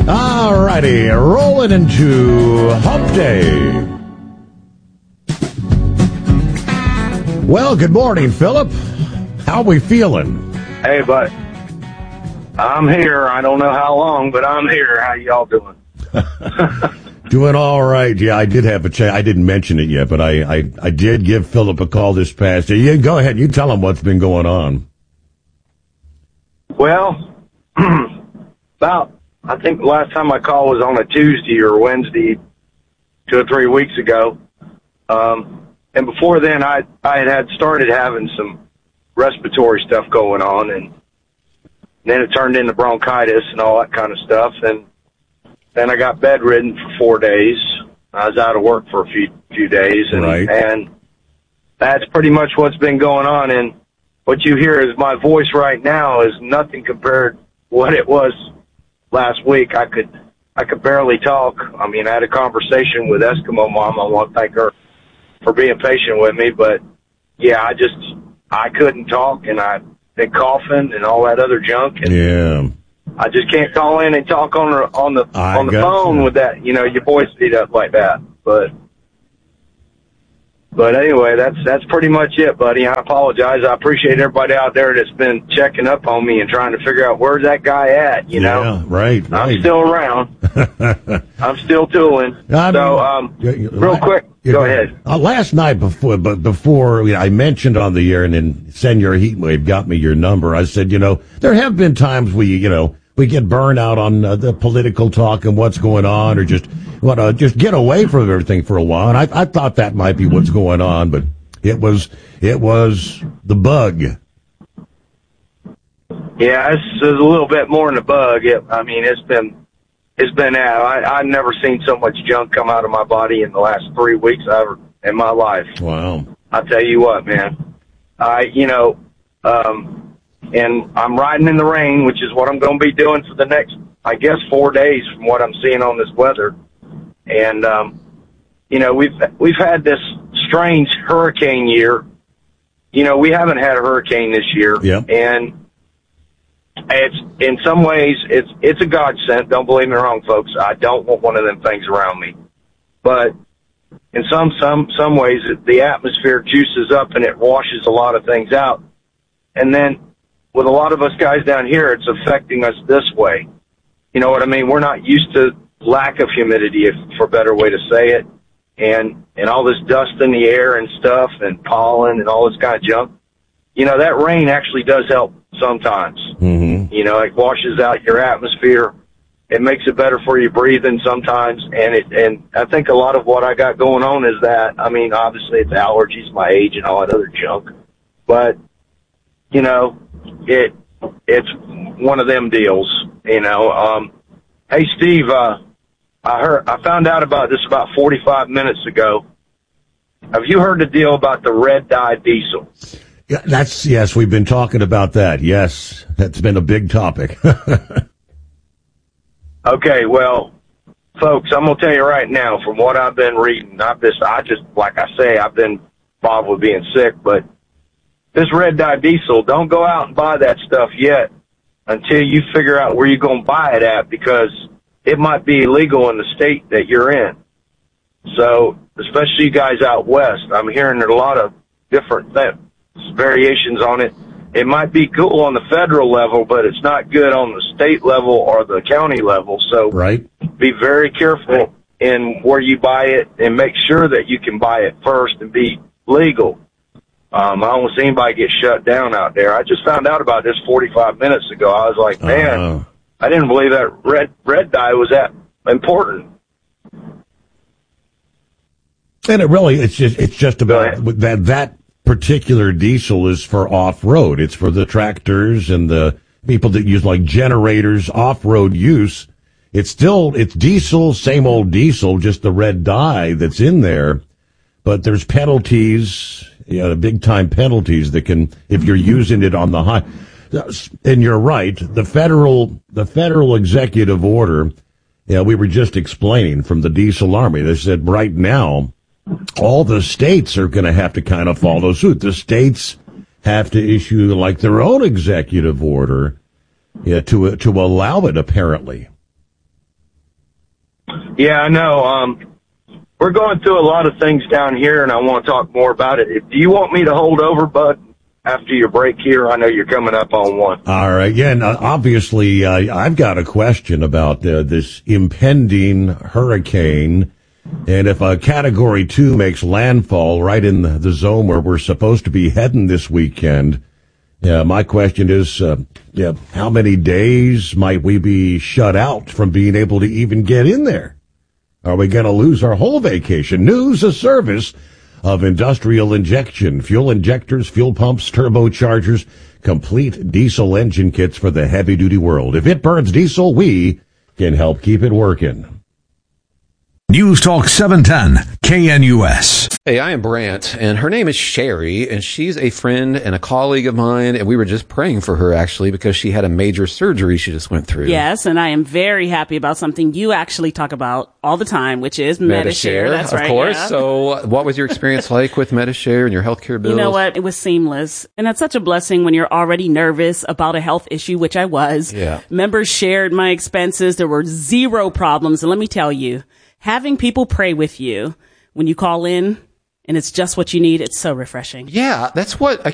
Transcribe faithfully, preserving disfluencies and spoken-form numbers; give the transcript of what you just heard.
All righty, rolling into Hump Day. Well, good morning, Philip. How we feeling? Hey, bud. I'm here. I don't know how long, but I'm here. How y'all doing? Doing all right. Yeah, I did have a chat. I didn't mention it yet, but I, I, I did give Philip a call this past day. Yeah, go ahead. You tell him what's been going on. Well, about, I think the last time I called was on a Tuesday or Wednesday, two or three weeks ago. Um, and before then, I, I had, had started having some respiratory stuff going on, and then it turned into bronchitis and all that kind of stuff. And then I got bedridden for four days. I was out of work for a few few days, and right. and that's pretty much what's been going on. And what you hear is my voice right now is nothing compared to what it was last week. I could I could barely talk. I mean, I had a conversation with Eskimo Mom. I want to thank her for being patient with me, but yeah, I just I couldn't talk, and I've been coughing and all that other junk. And yeah. I just can't call in and talk on the on the I on the phone you. with that, you know, your voice beat up like that. But but anyway, that's that's pretty much it, buddy. I apologize. I appreciate everybody out there that's been checking up on me and trying to figure out where's that guy at. You know, yeah, right, right. I'm still around. I'm still tooling. I mean, so, um, you, you, real quick, you, go ahead. Uh, last night before, but before you know, I mentioned on the air, and then Senor Heatwave got me your number. I said, you know, there have been times we, you know. We get burned out on uh, the political talk and what's going on, or just want to just get away from everything for a while. And I, I thought that might be what's going on, but it was it was the bug. Yeah, it's, it's a little bit more than a bug. It, I mean, it's been it's been out. I, I've never seen so much junk come out of my body in the last three weeks ever in my life. Wow! I tell you what, man. I you know. Um, And I'm riding in the rain, which is what I'm going to be doing for the next, I guess, four days from what I'm seeing on this weather. And, um, you know, we've, we've had this strange hurricane year. You know, we haven't had a hurricane this year. Yep. And it's, in some ways, it's, it's a godsend. Don't believe me wrong, folks. I don't want one of them things around me. But in some, some, some ways, the atmosphere juices up and it washes a lot of things out. And then, with a lot of us guys down here, it's affecting us this way. You know what I mean? We're not used to lack of humidity, if, for a better way to say it, and and all this dust in the air and stuff and pollen and all this kind of junk. You know, that rain actually does help sometimes. Mm-hmm. You know, it washes out your atmosphere. It makes it better for you breathing sometimes, and it and I think a lot of what I got going on is that, I mean, obviously it's allergies, my age, and all that other junk, but, you know, It it's one of them deals, you know. Um, hey, Steve, uh, I heard I found out about this about forty-five minutes ago. Have you heard the deal about the red dye diesel? Yeah, that's yes. We've been talking about that. Yes, that's been a big topic. Okay, well, folks, I'm gonna tell you right now, from what I've been reading, I've just I just like I say, I've been involved with being sick, but. This red dye diesel, don't go out and buy that stuff yet until you figure out where you're going to buy it at, because it might be illegal in the state that you're in. So, especially you guys out west, I'm hearing there are a lot of different th- variations on it. It might be cool on the federal level, but it's not good on the state level or the county level. So, right. Be very careful in where you buy it and make sure that you can buy it first and be legal. Um, I don't see anybody get shut down out there. I just found out about this forty-five minutes ago. I was like, man, uh, I didn't believe that red red dye was that important. And it really, it's just it's just about that that particular diesel is for off road. It's for the tractors and the people that use like generators, off road use. It's still it's diesel, same old diesel, just the red dye that's in there. But there's penalties, you know, big time penalties that can, if you're using it on the high. And you're right, the federal, the federal executive order, you know, we were just explaining from the diesel army. They said right now, all the states are going to have to kind of follow suit. The states have to issue like their own executive order, yeah, to to allow it. Apparently, Yeah, I know. Um, we're going through a lot of things down here, and I want to talk more about it. Do you want me to hold over, Bud, after your break here? I know you're coming up on one. All right. Yeah, and uh, obviously, uh, I've got a question about uh, this impending hurricane. And if a Category two makes landfall right in the, the zone where we're supposed to be heading this weekend, yeah, my question is, uh, yeah, how many days might we be shut out from being able to even get in there? Are we going to lose our whole vacation? News, a service of Industrial Injection. Fuel injectors, fuel pumps, turbochargers, complete diesel engine kits for the heavy-duty world. If it burns diesel, we can help keep it working. News Talk seven ten, K N U S. Hey, I am Brant, and her name is Sherry, and she's a friend and a colleague of mine, and we were just praying for her, actually, because she had a major surgery she just went through. Yes, and I am very happy about something you actually talk about all the time, which is Medi-Share. That's right. Of course. Yeah. So what was your experience like with Medi-Share and your healthcare bills? You know what? It was seamless. And that's such a blessing when you're already nervous about a health issue, which I was. Yeah. Members shared my expenses. There were zero problems. And let me tell you, having people pray with you when you call in and it's just what you need, it's so refreshing. Yeah, that's what I